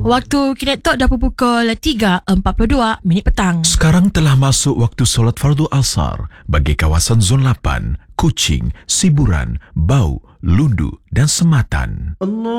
Waktu Kinet Talk dah pukul 3.42 petang. Sekarang telah masuk waktu solat fardu asar bagi kawasan Zon 8, Kuching, Siburan, Bau, Lundu dan Sematan.